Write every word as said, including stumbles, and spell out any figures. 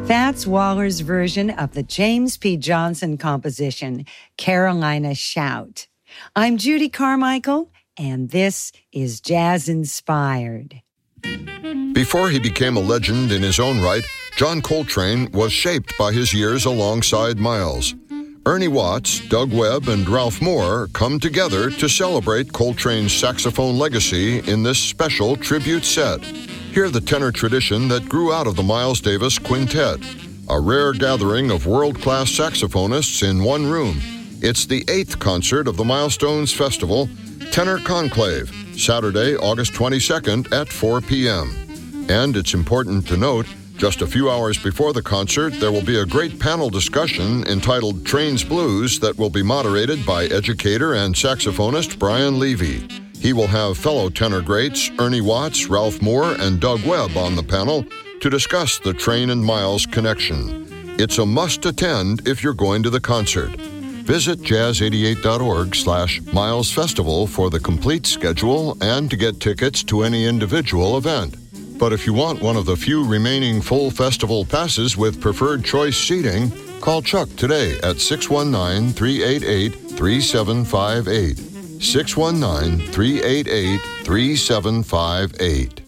That's Waller's version of the James P. Johnson composition, Carolina Shout. I'm Judy Carmichael, and this is Jazz Inspired. Before he became a legend in his own right, John Coltrane was shaped by his years alongside Miles. Ernie Watts, Doug Webb, and Ralph Moore come together to celebrate Coltrane's saxophone legacy in this special tribute set. Hear the tenor tradition that grew out of the Miles Davis Quintet, a rare gathering of world-class saxophonists in one room. It's the eighth concert of the Milestones Festival, Tenor Conclave, Saturday, August twenty-second at four p.m. And it's important to note, just a few hours before the concert, there will be a great panel discussion entitled Trane's Blues that will be moderated by educator and saxophonist Brian Levy. He will have fellow tenor greats Ernie Watts, Ralph Moore, and Doug Webb on the panel to discuss the Trane and Miles connection. It's a must-attend if you're going to the concert. Visit jazz eighty-eight dot org slash Miles Festival for the complete schedule and to get tickets to any individual event. But if you want one of the few remaining full festival passes with preferred choice seating, call Chuck today at six one nine, three eight eight, three seven five eight. six one nine, three eight eight, three seven five eight.